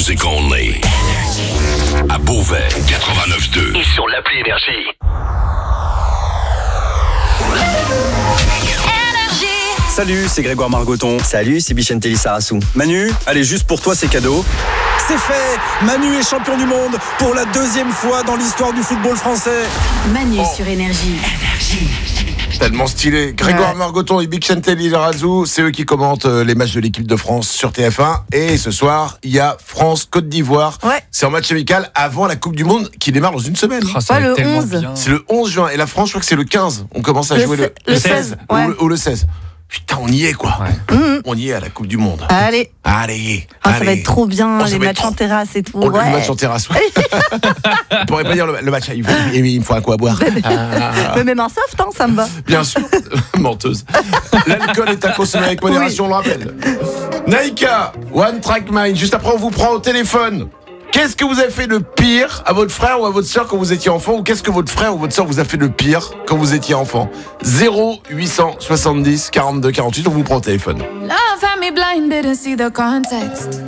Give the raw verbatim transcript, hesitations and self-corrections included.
music only. À Beauvais, quatre-vingt-neuf deux. Et sur l'appli Énergie. Salut, c'est Grégoire Margoton. Salut, c'est Bichente Lissarassou. Manu, allez, juste pour toi, c'est cadeau. C'est fait! Manu est champion du monde pour la deuxième fois dans l'histoire du football français. Manu oh. sur Énergie. Énergie. Tellement stylé. Grégoire ouais. Margoton et Bichente Lissarassou, c'est eux qui commentent les matchs de l'équipe de France sur T F un. Et ce soir, il y a France-Côte d'Ivoire. Ouais. C'est en match amical avant la Coupe du Monde qui démarre dans une semaine. Oh, ça ouais, le onze. Bien. C'est le onze juin. Et la France, je crois que c'est le quinze. On commence à le jouer se- le, le seize. Ouais. Ou, le, ou le seize. Putain, on y est quoi. Ouais. Mmh. On y est à la Coupe du Monde. Allez. Allez. Ah, allez. ça va être trop bien, oh, les matchs trop... en terrasse et tout. Oh, ouais. Le match en terrasse, ouais. On pourrait pas dire le, le match, il, faut, il me faut un coup à boire. Ah. Mais même un soft, hein, ça me va. Bien sûr, menteuse. L'alcool est à consommer avec modération, oui. On le rappelle. Naïka, One Track Mind, juste après on vous prend au téléphone. Qu'est-ce que vous avez fait de pire à votre frère ou à votre soeur quand vous étiez enfant? Ou qu'est-ce que votre frère ou votre soeur vous a fait de pire quand vous étiez enfant? Zéro huit cent soixante-dix quarante-deux quarante-huit, on vous prend au téléphone. Love had me blind, didn't see the context.